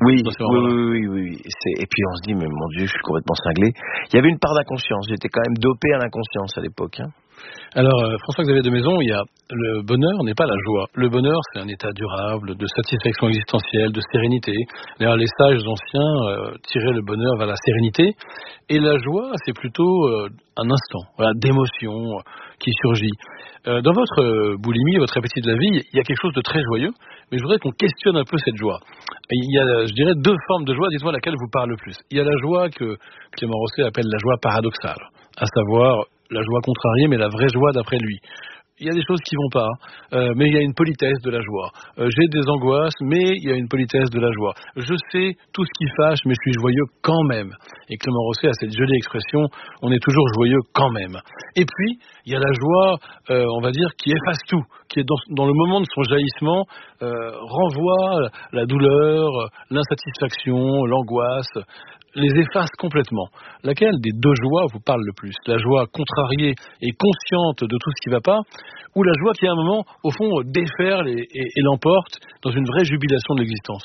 Oui, dans ces moments-là. oui. Et puis on se dit, mais mon Dieu, je suis complètement cinglé. Il y avait une part d'inconscience. J'étais quand même dopé à l'inconscience à l'époque. Hein. Alors, François-Xavier de Maison, il y a le bonheur n'est pas la joie. Le bonheur, c'est un état durable, de satisfaction existentielle, de sérénité. D'ailleurs, les sages anciens tiraient le bonheur vers la sérénité. Et la joie, c'est plutôt un instant, voilà, d'émotion qui surgit. Dans votre boulimie, votre appétit de la vie, il y a quelque chose de très joyeux, mais je voudrais qu'on questionne un peu cette joie. Il y a, je dirais, deux formes de joie. Dites-moi laquelle vous parle le plus. Il y a la joie que Clément Rosset appelle la joie paradoxale, à savoir la joie contrariée, mais la vraie joie d'après lui. Il y a des choses qui vont pas, mais il y a une politesse de la joie. J'ai des angoisses, mais il y a une politesse de la joie. Je sais tout ce qui fâche, mais je suis joyeux quand même. Et Clément Rosset a cette jolie expression, on est toujours joyeux quand même. Et puis, il y a la joie, on va dire, qui efface tout, qui est dans le moment de son jaillissement, renvoie la douleur, l'insatisfaction, l'angoisse, les efface complètement. Laquelle des deux joies vous parle le plus? La joie contrariée et consciente de tout ce qui ne va pas, ou la joie qui à un moment, au fond, déferle et l'emporte dans une vraie jubilation de l'existence?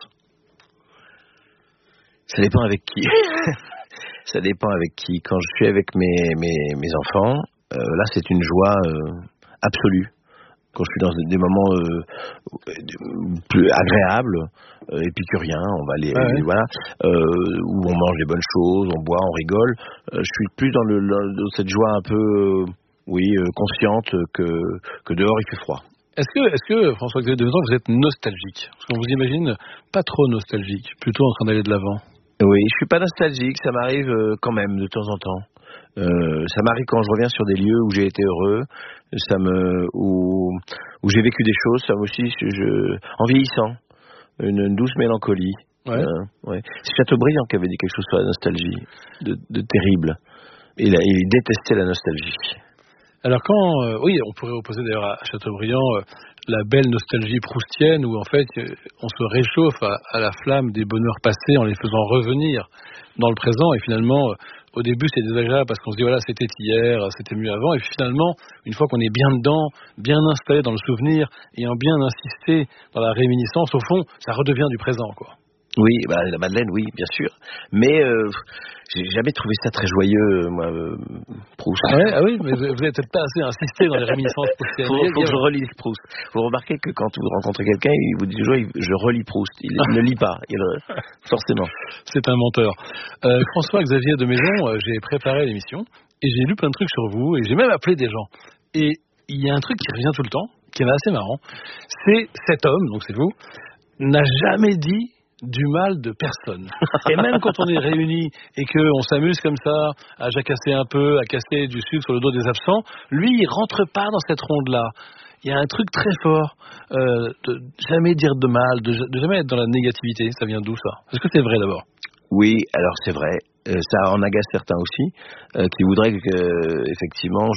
Ça dépend avec qui. Ça dépend avec qui. Quand je suis avec mes enfants, là c'est une joie absolue. Quand je suis dans des moments plus agréables, épicuriens, on va aller, voilà, où on mange des bonnes choses, on boit, on rigole. Je suis plus dans cette joie un peu, consciente que dehors il fait froid. Est-ce que François-Xavier de Maison, vous êtes nostalgique? Parce qu'on vous imagine pas trop nostalgique, plutôt en train d'aller de l'avant. Oui, je suis pas nostalgique, ça m'arrive quand même de temps en temps. Ça m'arrive quand je reviens sur des lieux où j'ai été heureux, où j'ai vécu des choses, ça aussi, en vieillissant, une douce mélancolie. Ouais. C'est Chateaubriand qui avait dit quelque chose sur la nostalgie, de terrible. Il détestait la nostalgie. Alors on pourrait opposer d'ailleurs à Chateaubriand la belle nostalgie proustienne où en fait on se réchauffe à la flamme des bonheurs passés en les faisant revenir dans le présent et finalement au début c'est désagréable parce qu'on se dit voilà c'était hier, c'était mieux avant et puis finalement une fois qu'on est bien dedans, bien installé dans le souvenir ayant bien insisté dans la réminiscence au fond ça redevient du présent quoi. Oui, la Madeleine, oui, bien sûr. Mais j'ai jamais trouvé ça très joyeux, moi, Proust. Ah oui, mais vous n'avez peut-être pas assez insisté dans les réminiscences proustiennes. Faut que je relise Proust. Vous remarquez que quand vous rencontrez quelqu'un, il vous dit toujours je relis Proust. Il ne lit pas, forcément. C'est un menteur. François-Xavier de Maison, j'ai préparé l'émission et j'ai lu plein de trucs sur vous et j'ai même appelé des gens. Et il y a un truc qui revient tout le temps, qui est assez marrant. C'est cet homme, donc c'est vous, n'a jamais dit du mal de personne. Et même quand on est réunis et qu'on s'amuse comme ça à jacasser un peu, à casser du sucre sur le dos des absents, lui, il rentre pas dans cette ronde-là. Il y a un truc très fort de jamais dire de mal, de jamais être dans la négativité. Ça vient d'où ça? Est-ce que c'est vrai d'abord? Oui, alors c'est vrai. Ça en agace certains aussi, qui voudraient que, effectivement,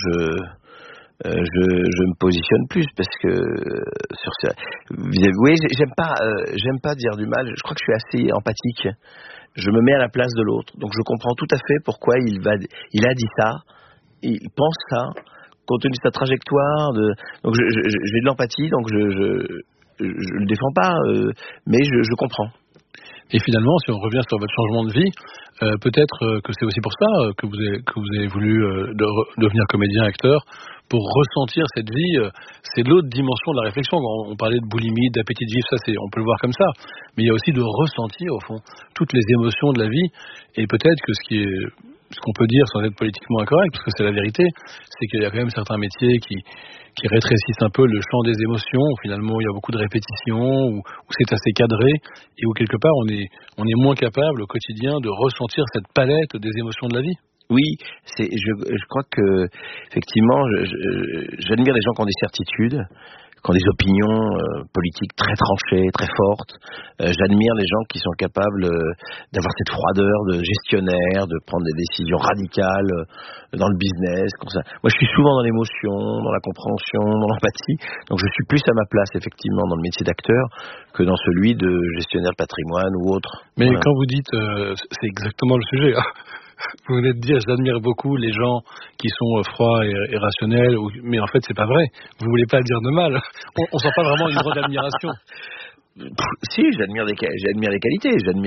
je me positionne plus parce que sur ça. Oui, j'aime pas dire du mal. Je crois que je suis assez empathique. Je me mets à la place de l'autre, donc je comprends tout à fait pourquoi il a dit ça, il pense ça, compte tenu de sa trajectoire. Donc j'ai de l'empathie, donc je le défends pas, mais je comprends. Et finalement, si on revient sur votre changement de vie, peut-être que c'est aussi pour ça que vous avez voulu devenir comédien, acteur, pour ressentir cette vie. C'est l'autre dimension de la réflexion. On parlait de boulimie, d'appétit de vivre, ça on peut le voir comme ça. Mais il y a aussi de ressentir, au fond, toutes les émotions de la vie. Et peut-être que ce qu'on peut dire sans être politiquement incorrect, parce que c'est la vérité, c'est qu'il y a quand même certains métiers qui rétrécissent un peu le champ des émotions, où finalement il y a beaucoup de répétitions, où c'est assez cadré, et où quelque part on est moins capable au quotidien de ressentir cette palette des émotions de la vie. Oui, je crois que effectivement, j'admire les gens qui ont des certitudes, qui ont des opinions politiques très tranchées, très fortes. J'admire les gens qui sont capables d'avoir cette froideur de gestionnaire, de prendre des décisions radicales dans le business, comme ça. Moi, je suis souvent dans l'émotion, dans la compréhension, dans l'empathie. Donc, je suis plus à ma place, effectivement, dans le métier d'acteur que dans celui de gestionnaire de patrimoine ou autre. Mais voilà. Quand vous dites, c'est exactement le sujet. Vous venez de dire, j'admire beaucoup les gens qui sont froids et rationnels, mais en fait, c'est pas vrai. Vous voulez pas dire de mal. On sent pas vraiment une grande admiration. Si, j'admire les qualités.